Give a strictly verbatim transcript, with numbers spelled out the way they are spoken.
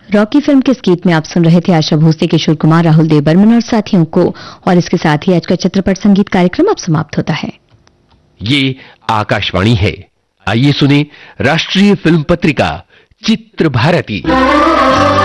Rocky film के इस गीत में आप सुन रहे थे आशा भोसले, किशोर कुमार, राहुल देव बर्मन और साथियों को। और इसके साथ ही आज का चित्रपट संगीत कार्यक्रम अब समाप्त होता है। ये आकाशवाणी है। आइए सुने राष्ट्रीय फिल्म पत्रिका चित्र भारती।